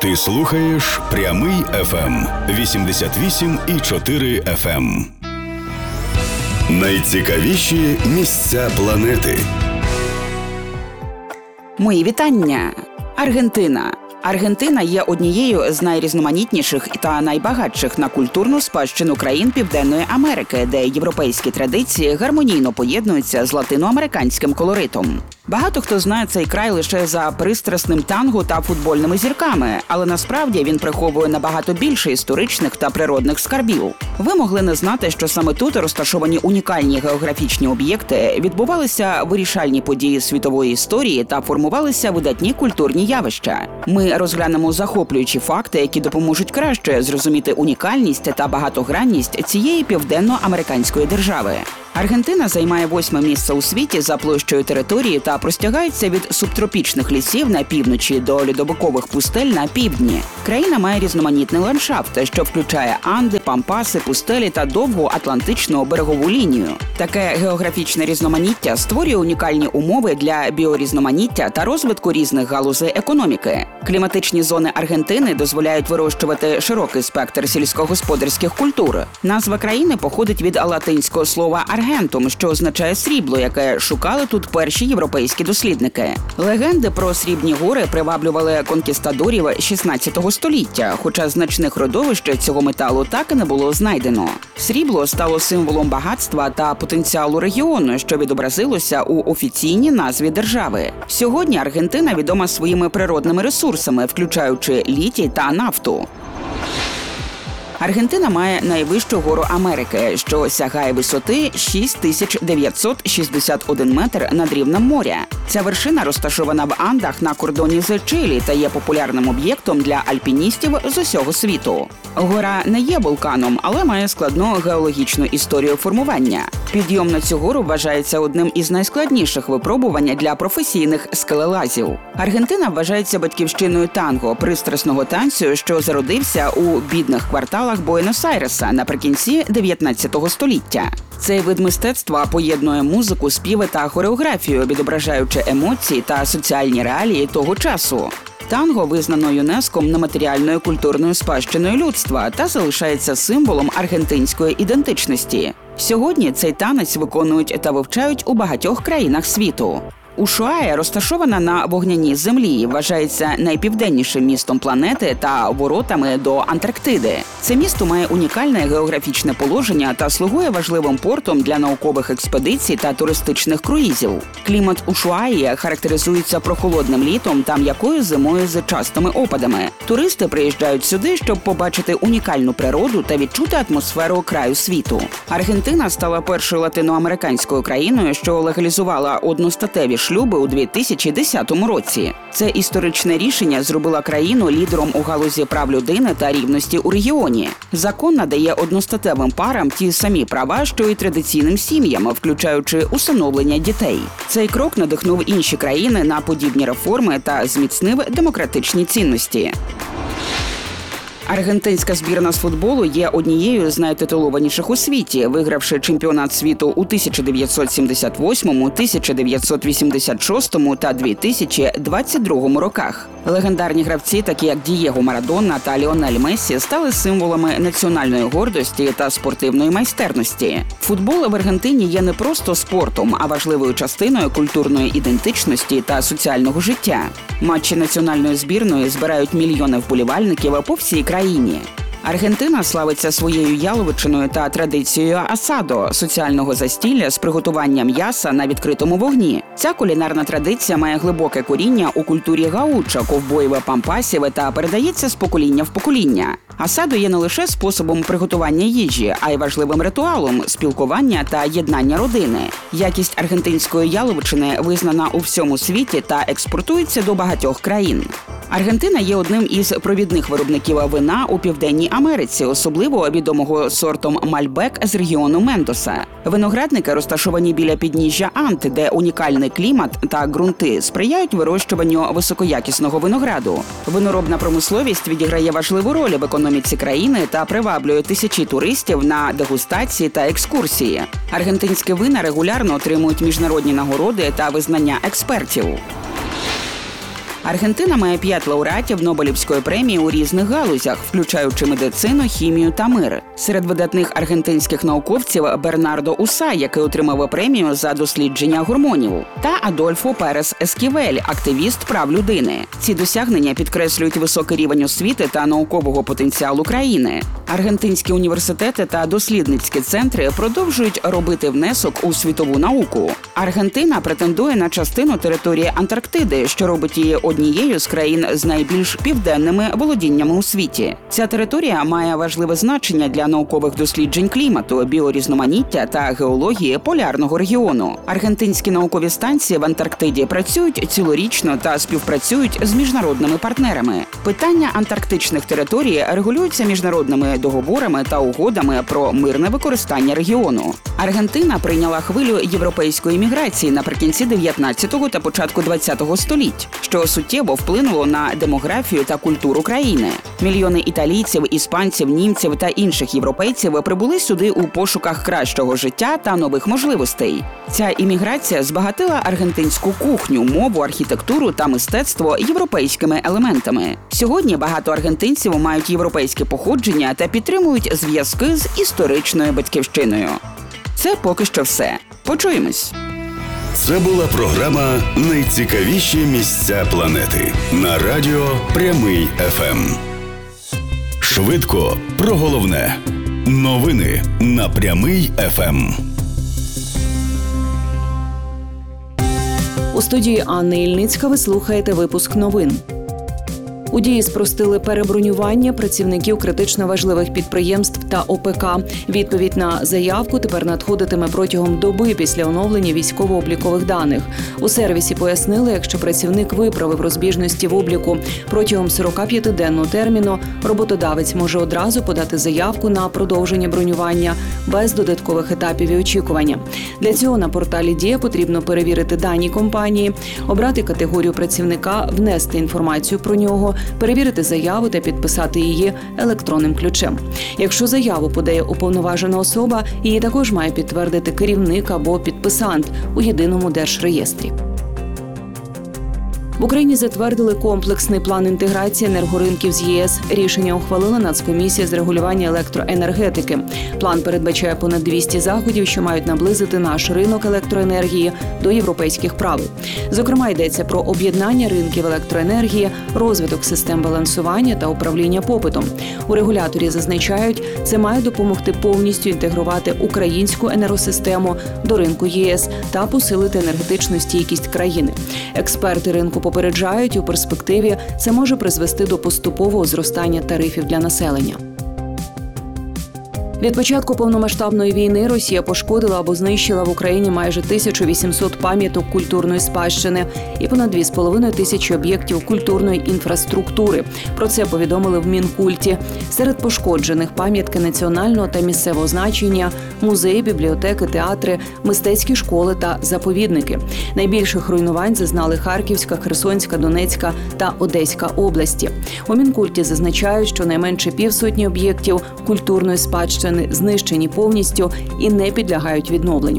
Ти слухаєш Прямий FM 88,4 FM. Найцікавіші місця планети. Мої вітання! Аргентина. Аргентина є однією з найрізноманітніших та найбагатших на культурну спадщину країн Південної Америки, де європейські традиції гармонійно поєднуються з латиноамериканським колоритом. Багато хто знає цей край лише за пристрасним танго та футбольними зірками, але насправді він приховує набагато більше історичних та природних скарбів. Ви могли не знати, що саме тут розташовані унікальні географічні об'єкти, відбувалися вирішальні події світової історії та формувалися видатні культурні явища. Ми розглянемо захоплюючі факти, які допоможуть краще зрозуміти унікальність та багатогранність цієї південноамериканської держави. Аргентина займає 8-ме місце у світі за площею території та простягається від субтропічних лісів на півночі до льодовикових пустель на півдні. Країна має різноманітний ландшафт, що включає Анди, Пампаси, пустелі та довгу атлантичну берегову лінію. Таке географічне різноманіття створює унікальні умови для біорізноманіття та розвитку різних галузей економіки. Кліматичні зони Аргентини дозволяють вирощувати широкий спектр сільськогосподарських культур. Назва країни походить від латинського слова «аргентум», що означає «срібло», яке шукали тут перші європейські дослідники. Легенди про срібні гори приваблювали конкістадорів 16 століття, хоча значних родовищ цього металу так і не було знайдено. Срібло стало символом багатства та потенціалу регіону, що відобразилося у офіційній назві держави. Сьогодні Аргентина відома своїми природними ресурсами, включаючи літій та нафту. Аргентина має найвищу гору Америки, що сягає висоти 6961 метр над рівнем моря. Ця вершина розташована в Андах на кордоні з Чилі та є популярним об'єктом для альпіністів з усього світу. Гора не є вулканом, але має складну геологічну історію формування. Підйом на цю гору вважається одним із найскладніших випробувань для професійних скелелазів. Аргентина вважається батьківщиною танго, пристрасного танцю, що зародився у бідних кварталах Буенос-Айреса наприкінці 19 століття. Цей вид мистецтва поєднує музику, співи та хореографію, відображаючи емоції та соціальні реалії того часу. Танго визнано ЮНЕСКО нематеріальною культурною спадщиною людства та залишається символом аргентинської ідентичності. Сьогодні цей танець виконують та вивчають у багатьох країнах світу. Ушуая розташована на вогняній землі, вважається найпівденнішим містом планети та воротами до Антарктиди. Це місто має унікальне географічне положення та слугує важливим портом для наукових експедицій та туристичних круїзів. Клімат Ушуаї характеризується прохолодним літом та м'якою зимою з частими опадами. Туристи приїжджають сюди, щоб побачити унікальну природу та відчути атмосферу краю світу. Аргентина стала першою латиноамериканською країною, що легалізувала одностатеві шлюби у 2010 році. Це історичне рішення зробило країну лідером у галузі прав людини та рівності у регіоні. Закон надає одностатевим парам ті самі права, що й традиційним сім'ям, включаючи усиновлення дітей. Цей крок надихнув інші країни на подібні реформи та зміцнив демократичні цінності. Аргентинська збірна з футболу є однією з найтитулованіших у світі, вигравши чемпіонат світу у 1978, 1986 та 2022 роках. Легендарні гравці, такі як Дієго Марадона та Ліонель Мессі, стали символами національної гордості та спортивної майстерності. Футбол в Аргентині є не просто спортом, а важливою частиною культурної ідентичності та соціального життя. Матчі національної збірної збирають мільйони вболівальників по всій країні. Аргентина славиться своєю яловичиною та традицією асадо – соціального застілля з приготуванням м'яса на відкритому вогні. Ця кулінарна традиція має глибоке коріння у культурі гаучо, ковбоїв, пампасів та передається з покоління в покоління. Асадо є не лише способом приготування їжі, а й важливим ритуалом спілкування та єднання родини. Якість аргентинської яловичини визнана у всьому світі та експортується до багатьох країн. Аргентина є одним із провідних виробників вина у Південній Америці, особливо відомого сортом Мальбек з регіону Мендоса. Виноградники розташовані біля підніжжя Анд, де унікальний клімат та ґрунти сприяють вирощуванню високоякісного винограду. Виноробна промисловість відіграє важливу роль в економіці країни та приваблює тисячі туристів на дегустації та екскурсії. Аргентинські вина регулярно отримують міжнародні нагороди та визнання експертів. Аргентина має 5 лауреатів Нобелівської премії у різних галузях, включаючи медицину, хімію та мир. Серед видатних аргентинських науковців Бернардо Уса, який отримав премію за дослідження гормонів, та Адольфо Перес Есківель, активіст прав людини. Ці досягнення підкреслюють високий рівень освіти та наукового потенціалу країни. Аргентинські університети та дослідницькі центри продовжують робити внесок у світову науку. Аргентина претендує на частину території Антарктиди, що робить її однією з країн з найбільш південними володіннями у світі. Ця територія має важливе значення для наукових досліджень клімату, біорізноманіття та геології полярного регіону. Аргентинські наукові станції в Антарктиді працюють цілорічно та співпрацюють з міжнародними партнерами. Питання антарктичних територій регулюються міжнародними договорами та угодами про мирне використання регіону. Аргентина прийняла хвилю європейської міграції наприкінці 19-го та початку 20-го століть, що суттєво вплинуло на демографію та культуру країни. Мільйони італійців, іспанців, німців та інших європейців прибули сюди у пошуках кращого життя та нових можливостей. Ця імміграція збагатила аргентинську кухню, мову, архітектуру та мистецтво європейськими елементами. Сьогодні багато аргентинців мають європейське походження та підтримують зв'язки з історичною батьківщиною. Це поки що все. Почуємось. Це була програма «Найцікавіші місця планети» на радіо «Прямий ФМ». Швидко про головне. Новини на «Прямий ФМ». У студії Анни Ільницька ви слухаєте випуск новин. У дії спростили перебронювання працівників критично важливих підприємств та ОПК. Відповідь на заявку тепер надходитиме протягом доби після оновлення військово-облікових даних. У сервісі пояснили, якщо працівник виправив розбіжності в обліку протягом 45-денного терміну, роботодавець може одразу подати заявку на продовження бронювання без додаткових етапів і очікування. Для цього на порталі «Дія» потрібно перевірити дані компанії, обрати категорію працівника, внести інформацію про нього, перевірити заяву та підписати її електронним ключем. Якщо заяву подає уповноважена особа, її також має підтвердити керівник або підписант у єдиному держреєстрі. В Україні затвердили комплексний план інтеграції енергоринків з ЄС. Рішення ухвалила Нацкомісія з регулювання електроенергетики. План передбачає понад 200 заходів, що мають наблизити наш ринок електроенергії до європейських правил. Зокрема, йдеться про об'єднання ринків електроенергії, розвиток систем балансування та управління попитом. У регуляторі зазначають, це має допомогти повністю інтегрувати українську енергосистему до ринку ЄС та посилити енергетичну стійкість країни. Експерти ринку попереджають, у перспективі це може призвести до поступового зростання тарифів для населення. Від початку повномасштабної війни Росія пошкодила або знищила в Україні майже 1800 пам'яток культурної спадщини і понад 2,5 тисячі об'єктів культурної інфраструктури. Про це повідомили в Мінкульті. Серед пошкоджених пам'ятки національного та місцевого значення, музеї, бібліотеки, театри, мистецькі школи та заповідники. Найбільших руйнувань зазнали Харківська, Херсонська, Донецька та Одеська області. У Мінкульті зазначають, що найменше півсотні об'єктів культурної спадщини знищені повністю і не підлягають відновленню.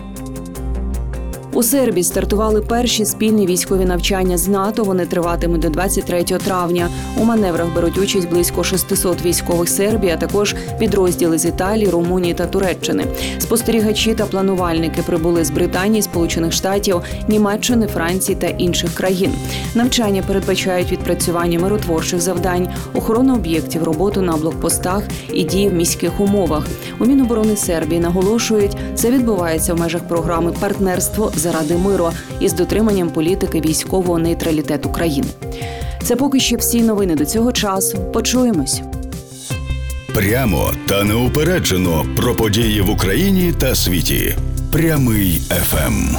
У Сербії стартували перші спільні військові навчання з НАТО. Вони триватимуть до 23 травня. У маневрах беруть участь близько 600 військових Сербії, а також підрозділи з Італії, Румунії та Туреччини. Спостерігачі та планувальники прибули з Британії, Сполучених Штатів, Німеччини, Франції та інших країн. Навчання передбачають відпрацювання миротворчих завдань, охорону об'єктів, роботу на блокпостах і дії в міських умовах. У Міноборони Сербії наголошують, це відбувається в межах програми «Партнерство заради миру» із дотриманням політики військового нейтралітету країни. Це поки що всі новини до цього часу. Почуємось. Прямо та неупереджено про події в Україні та світі. Прямий ФМ.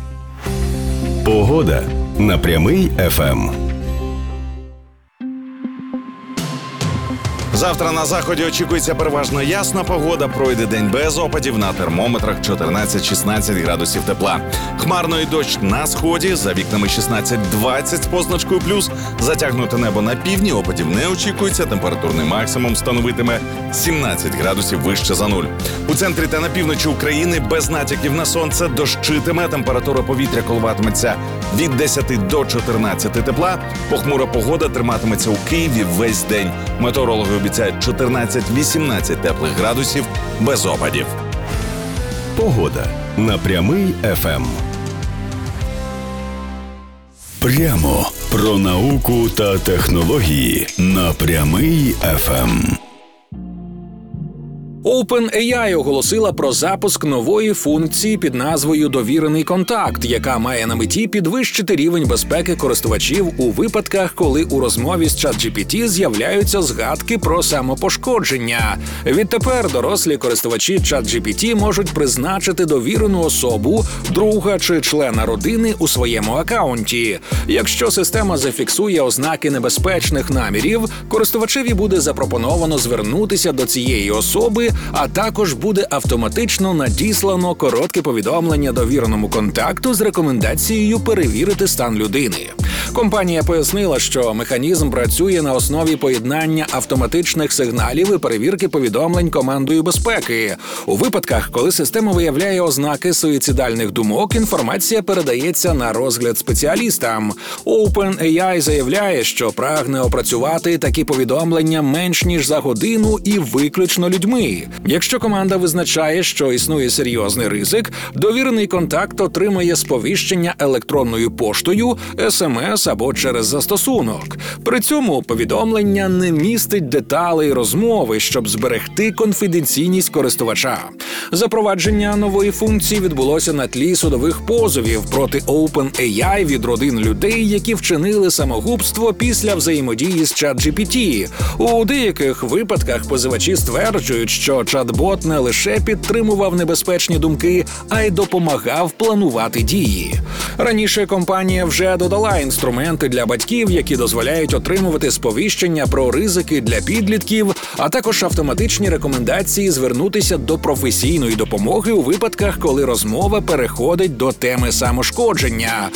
Погода на Прямий ФМ. Завтра на заході очікується переважно ясна погода, пройде день без опадів, на термометрах 14-16 градусів тепла. Хмарно і дощ на сході, за вікнами 16-20 з позначкою плюс. Затягнуте небо на півдні, опадів не очікується, температурний максимум становитиме 17 градусів вище за нуль. У центрі та на півночі України без натяків на сонце, дощитиме, температура повітря коливатиметься від 10 до 14 тепла. Похмура погода триматиметься у Києві весь день. Метеорологи обіцяють 14-18 теплих градусів без опадів. Погода на Прямий ФМ. Прямо про науку та технології на Прямий ФМ. OpenAI оголосила про запуск нової функції під назвою «Довірений контакт», яка має на меті підвищити рівень безпеки користувачів у випадках, коли у розмові з ChatGPT з'являються згадки про самопошкодження. Відтепер дорослі користувачі ChatGPT можуть призначити довірену особу, друга чи члена родини у своєму акаунті. Якщо система зафіксує ознаки небезпечних намірів, користувачеві буде запропоновано звернутися до цієї особи, а також буде автоматично надіслано коротке повідомлення довіреному контакту з рекомендацією перевірити стан людини. Компанія пояснила, що механізм працює на основі поєднання автоматичних сигналів і перевірки повідомлень командою безпеки. У випадках, коли система виявляє ознаки суїцидальних думок, інформація передається на розгляд спеціалістам. OpenAI заявляє, що прагне опрацювати такі повідомлення менш ніж за годину і виключно людьми. Якщо команда визначає, що існує серйозний ризик, довірений контакт отримає сповіщення електронною поштою, СМС або через застосунок. При цьому повідомлення не містить деталей розмови, щоб зберегти конфіденційність користувача. Запровадження нової функції відбулося на тлі судових позовів проти OpenAI від родин людей, які вчинили самогубство після взаємодії з ChatGPT. У деяких випадках позивачі стверджують, що чат-бот не лише підтримував небезпечні думки, а й допомагав планувати дії. Раніше компанія вже додала інструменти для батьків, які дозволяють отримувати сповіщення про ризики для підлітків, а також автоматичні рекомендації звернутися до професійної допомоги у випадках, коли розмова переходить до теми самошкодження.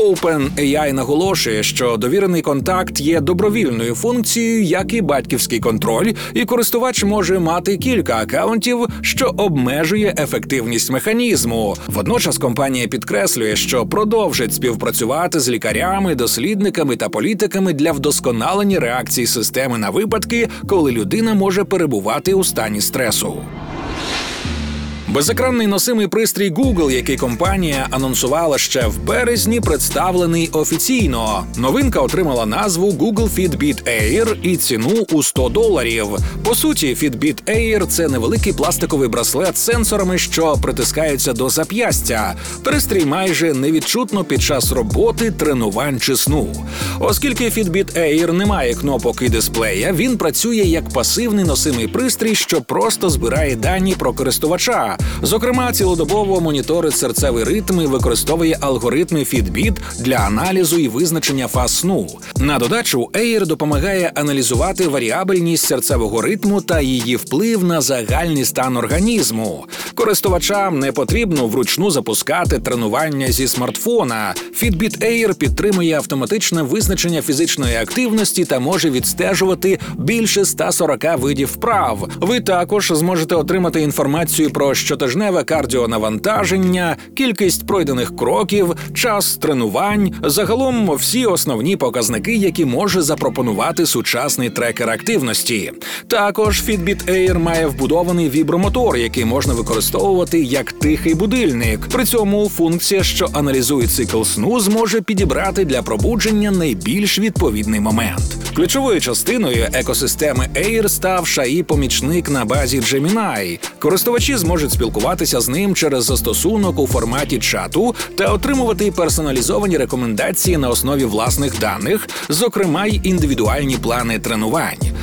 OpenAI наголошує, що довірений контакт є добровільною функцією, як і батьківський контроль, і користувач може мати кілька акаунтів, що обмежує ефективність механізму. Водночас компанія підкреслює, що продовжить співпрацювати з лікарями, дослідниками та політиками для вдосконалення реакцій системи на випадки, коли людина може перебувати у стані стресу. Безекранний носимий пристрій Google, який компанія анонсувала ще в березні, представлений офіційно. Новинка отримала назву Google Fitbit Air і ціну у $100. По суті, Fitbit Air – це невеликий пластиковий браслет з сенсорами, що притискаються до зап'ястя. Пристрій майже невідчутно під час роботи, тренувань чи сну. Оскільки Fitbit Air не має кнопок і дисплея, він працює як пасивний носимий пристрій, що просто збирає дані про користувача. Зокрема, цілодобово моніторить серцевий ритм і використовує алгоритми Fitbit для аналізу і визначення фаз сну. На додачу, Air допомагає аналізувати варіабельність серцевого ритму та її вплив на загальний стан організму. Користувачам не потрібно вручну запускати тренування зі смартфона. Fitbit Air підтримує автоматичне визначення фізичної активності та може відстежувати більше 140 видів вправ. Ви також зможете отримати інформацію про щотижневе кардіонавантаження, кількість пройдених кроків, час тренувань, загалом всі основні показники, які може запропонувати сучасний трекер активності. Також Fitbit Air має вбудований вібромотор, який можна використовувати як тихий будильник. При цьому функція, що аналізує цикл сну, зможе підібрати для пробудження найбільш відповідний момент. Ключовою частиною екосистеми Air став AI-помічник на базі Gemini. Користувачі зможуть спілкуватися з ним через застосунок у форматі чату та отримувати персоналізовані рекомендації на основі власних даних, зокрема й індивідуальні плани тренувань.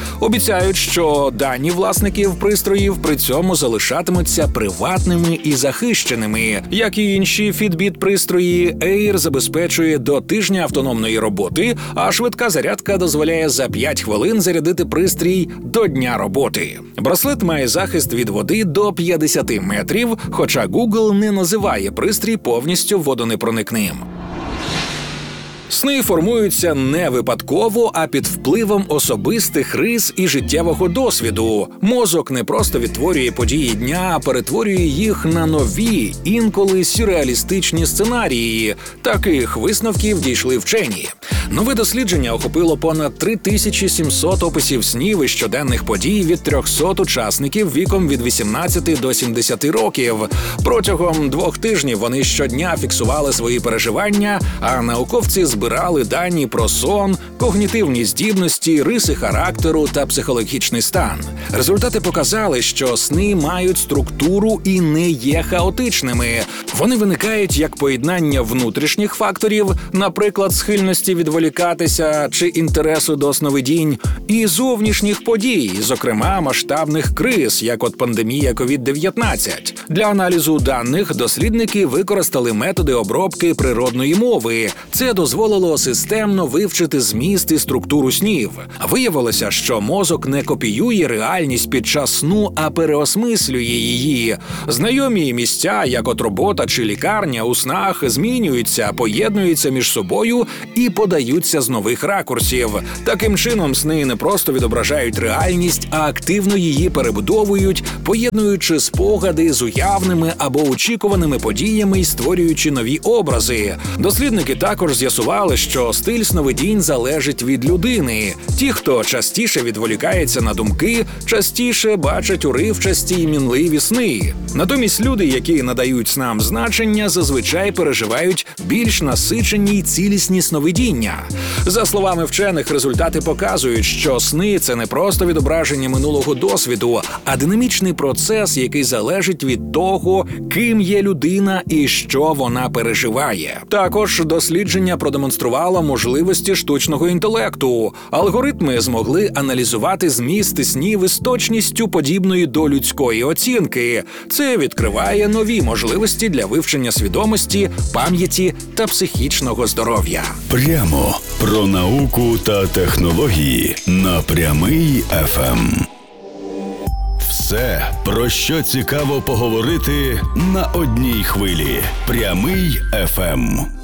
Обіцяють, що дані власників пристроїв при цьому залишатимуться приватними і захищеними. Як і інші Fitbit-пристрої, Air забезпечує до тижня автономної роботи, а швидка зарядка дозволяє за 5 хвилин зарядити пристрій до дня роботи. Браслет має захист від води до 50 метрів, хоча Google не називає пристрій повністю водонепроникним. Сни формуються не випадково, а під впливом особистих рис і життєвого досвіду. Мозок не просто відтворює події дня, а перетворює їх на нові, інколи сюрреалістичні сценарії. Таких висновків дійшли вчені. Нове дослідження охопило понад 3700 описів снів і щоденних подій від 300 учасників віком від 18 до 70 років. Протягом 2 тижнів вони щодня фіксували свої переживання, а науковці збирали дані про сон, когнітивні здібності, риси характеру та психологічний стан. Результати показали, що сни мають структуру і не є хаотичними. Вони виникають як поєднання внутрішніх факторів, наприклад, схильності відволікатися чи інтересу до сновидінь, і зовнішніх подій, зокрема масштабних криз, як от пандемія COVID-19. Для аналізу даних дослідники використали методи обробки природної мови. Це дозволило системно вивчити зміст і структуру снів. Виявилося, що мозок не копіює реальність під час сну, а переосмислює її. Знайомі місця, як от робота чи лікарня, у снах змінюються, поєднуються між собою і подаються з нових ракурсів. Таким чином, сни не просто відображають реальність, а активно її перебудовують, поєднуючи спогади з уявними або очікуваними подіями і створюючи нові образи. Дослідники також з'ясували, що стиль сновидінь залежить від людини. Ті, хто частіше відволікається на думки, частіше бачать уривчасті й мінливі сни. Натомість люди, які надають снам значення, зазвичай переживають більш насичені й цілісні сновидіння. За словами вчених, результати показують, що сни – це не просто відображення минулого досвіду, а динамічний процес, який залежить від того, ким є людина і що вона переживає. Також дослідження продемонструвало можливості штучного інтелекту. Алгоритми змогли аналізувати змісти снів із точністю, подібною до людської оцінки. Це відкриває нові можливості для вивчення свідомості, пам'яті та психічного здоров'я. Прямо про науку та технології на Прямий ФМ. Все, про що цікаво поговорити на одній хвилі. Прямий ФМ.